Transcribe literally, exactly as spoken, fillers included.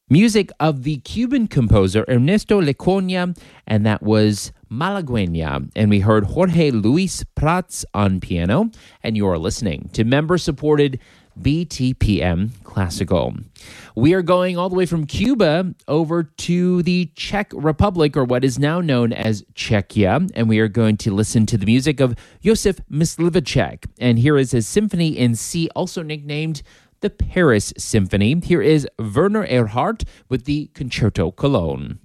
Music of the Cuban composer Ernesto Lecuona, and that was Malagueña. And we heard Jorge Luis Prats on piano, and you are listening to member-supported B T P M Classical. We are going all the way from Cuba over to the Czech Republic, or what is now known as Czechia, and we are going to listen to the music of Josef Mysliveček. And here is his Symphony in C, also nicknamed the Paris Symphony. Here is Werner Erhardt with the Concerto Cologne.